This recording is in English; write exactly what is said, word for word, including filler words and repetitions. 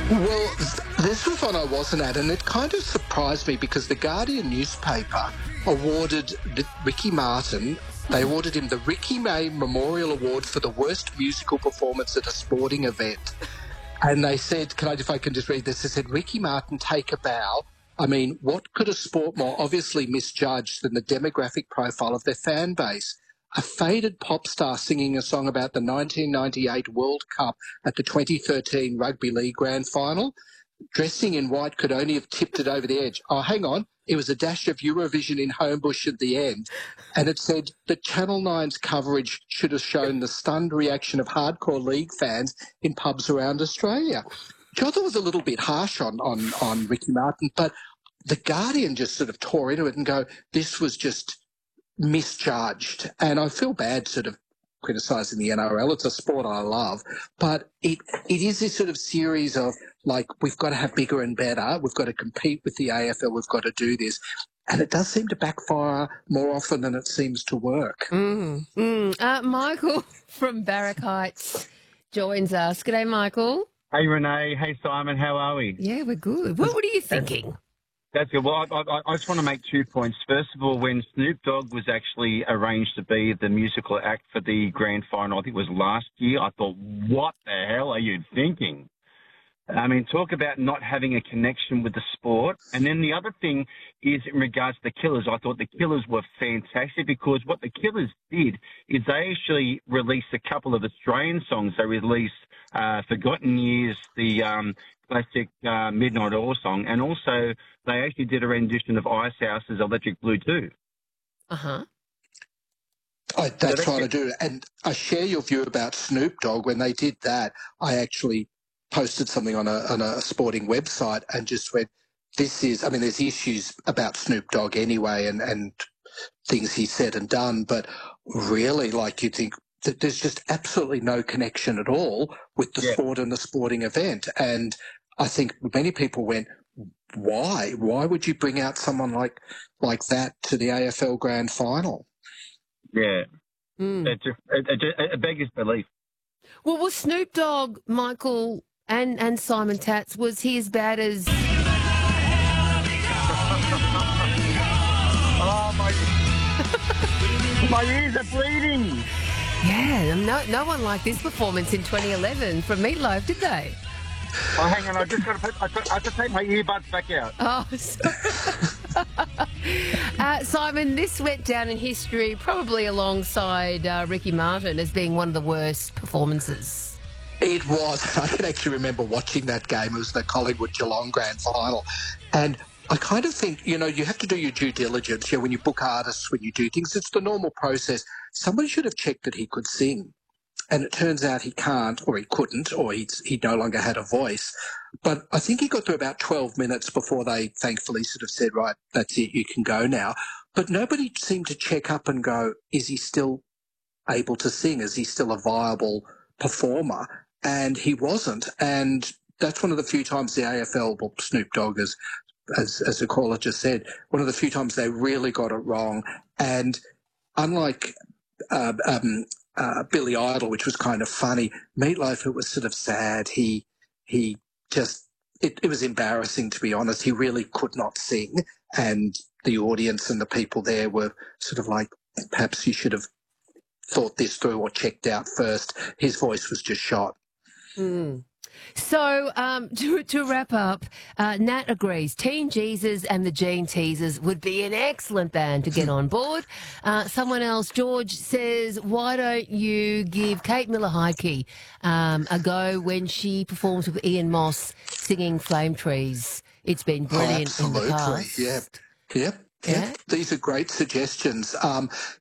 Well, this was one I wasn't at, and it kind of surprised me because the Guardian newspaper awarded Ricky Martin, they awarded him the Ricky May Memorial Award for the worst musical performance at a sporting event. And they said, can I, if I can just read this, they said, Ricky Martin, take a bow. I mean, what could a sport more obviously misjudged than the demographic profile of their fan base? A faded pop star singing a song about the nineteen ninety-eight World Cup at the twenty thirteen Rugby League Grand Final. Dressing in white could only have tipped it over the edge. Oh, hang on. It was a dash of Eurovision in Homebush at the end. And it said that Channel nine's coverage should have shown the stunned reaction of hardcore league fans in pubs around Australia. Which I thought was a little bit harsh on, on, on Ricky Martin, but the Guardian just sort of tore into it and go, this was just misjudged. And I feel bad sort of criticising the N R L. It's a sport I love, but it it is this sort of series of, like, we've got to have bigger and better, we've got to compete with the A F L, we've got to do this. And it does seem to backfire more often than it seems to work. Mm, mm. Uh, Michael from Barrack Heights joins us. G'day, Michael. Hey, Renee. Hey, Simon. How are we? Yeah, we're good. What, what are you thinking? That's good. Well, I, I, I just want to make two points. First of all, when Snoop Dogg was actually arranged to be the musical act for the grand final, I think it was last year, I thought, what the hell are you thinking? I mean, talk about not having a connection with the sport. And then the other thing is in regards to the Killers. I thought the Killers were fantastic because what the Killers did is they actually released a couple of Australian songs. They released uh, Forgotten Years, the um, classic uh, Midnight Oil song, and also they actually did a rendition of Icehouse's Electric Blue too. Uh-huh. I, that's what I do. And I share your view about Snoop Dogg. When they did that, I actually posted something on a, on a sporting website and just went, this is, I mean, there's issues about Snoop Dogg anyway and, and things he said and done, but really, like, you think that there's just absolutely no connection at all with the yeah. sport and the sporting event. And I think many people went, why? Why would you bring out someone like like that to the A F L Grand Final? Yeah. Mm. It, just, it, it, it beggars belief. Well, was Snoop Dogg, Michael, and, and Simon Tatz, was he as bad as... oh, my, my ears are bleeding. Yeah, no, no one liked this performance in twenty eleven from Meatloaf, did they? Oh, hang on, I just got to put, I got, I have to take my earbuds back out. Oh, sorry. uh, Simon, this went down in history probably alongside uh, Ricky Martin as being one of the worst performances. It was. I can actually remember watching that game. It was the Collingwood Geelong Grand Final. And I kind of think, you know, you have to do your due diligence. You know, when you book artists, when you do things, it's the normal process. Somebody should have checked that he could sing. And it turns out he can't, or he couldn't, or he's, he no longer had a voice. But I think he got through about twelve minutes before they thankfully sort of said, right, that's it, you can go now. But nobody seemed to check up and go, is he still able to sing? Is he still a viable performer? And he wasn't. And that's one of the few times the A F L, well, Snoop Dogg, as, as, as the caller just said, one of the few times they really got it wrong. And unlike... Uh, um, Uh, Billy Idol, which was kind of funny. Meatloaf, it was sort of sad. He he just, it, it was embarrassing, to be honest. He really could not sing, and the audience and the people there were sort of like, perhaps you should have thought this through or checked out first. His voice was just shot. Mm. So um, to, to wrap up, uh, Nat agrees. Teen Jesus and the Gene Teasers would be an excellent band to get on board. Uh, someone else, George, says, why don't you give Kate Miller-Heidke um, a go when she performs with Ian Moss singing Flame Trees? It's been brilliant oh, in the past. Yep. Yep. Yeah. Yep. These are great suggestions. Um,